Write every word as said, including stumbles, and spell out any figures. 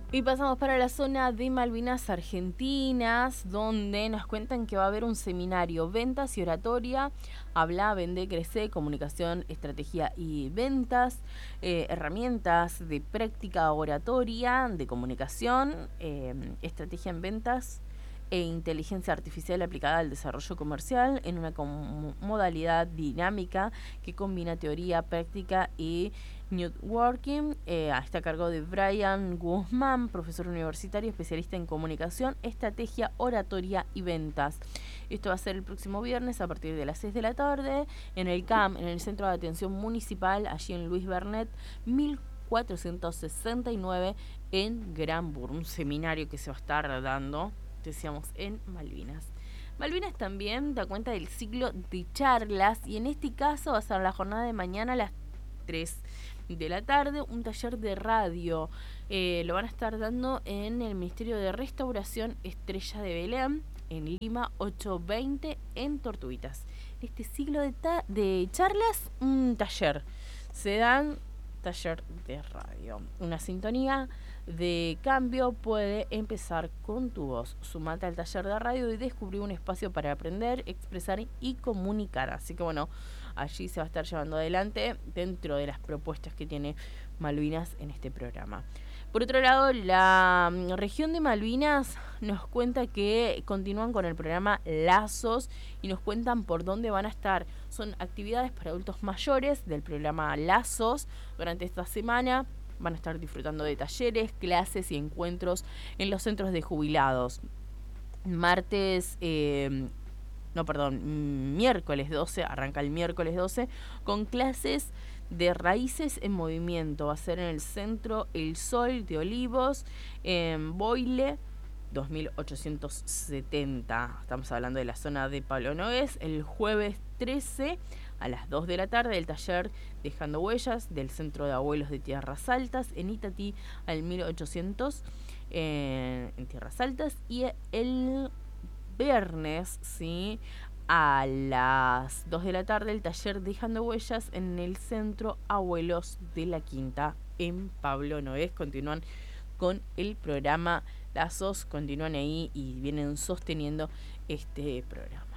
Y pasamos para la zona de Malvinas Argentinas, donde nos cuentan que va a haber un seminario, ventas y oratoria, habla, vende, crece, comunicación, estrategia y ventas, eh, herramientas de práctica oratoria, de comunicación, eh, estrategia en ventas e inteligencia artificial aplicada al desarrollo comercial en una modalidad dinámica que combina teoría, práctica y networking. Eh, está a cargo de Brian Guzmán, profesor universitario, especialista en comunicación, estrategia, oratoria y ventas. Esto va a ser el próximo viernes a partir de las seis de la tarde en el C A M, en el Centro de Atención Municipal, allí en Luis Bernet, mil cuatrocientos sesenta y nueve en Granburg. Un seminario que se va a estar dando, decíamos, en Malvinas. Malvinas también da cuenta del ciclo de charlas y en este caso va a ser la jornada de mañana a las tres de la tarde, un taller de radio. Eh, lo van a estar dando en el Ministerio de Restauración Estrella de Belén, en Lima ochocientos veinte, en Tortuguitas. Este ciclo de, ta- de charlas, un taller. Se dan taller de radio. Una sintonía de cambio puede empezar con tu voz. Sumate al taller de radio y descubrí un espacio para aprender, expresar y comunicar. Así que bueno, allí se va a estar llevando adelante dentro de las propuestas que tiene Malvinas en este programa. Por otro lado, la región de Malvinas nos cuenta que continúan con el programa Lazos y nos cuentan por dónde van a estar. Son actividades para adultos mayores del programa Lazos durante esta semana. Van a estar disfrutando de talleres, clases y encuentros en los centros de jubilados. Martes, eh, no, perdón, miércoles doce, arranca el miércoles doce, con clases de raíces en movimiento. Va a ser en el centro El Sol de Olivos, en Boile, dos mil ochocientos setenta. Estamos hablando de la zona de Pablo Nogués. El jueves trece a las dos de la tarde el taller Dejando Huellas del Centro de Abuelos de Tierras Altas en Itatí al mil ochocientos eh, en Tierras Altas. Y el viernes, ¿sí?, a las dos de la tarde el taller Dejando Huellas en el Centro Abuelos de la Quinta en Pablo Nogués. Continúan con el programa Lazos, continúan ahí y vienen sosteniendo este programa.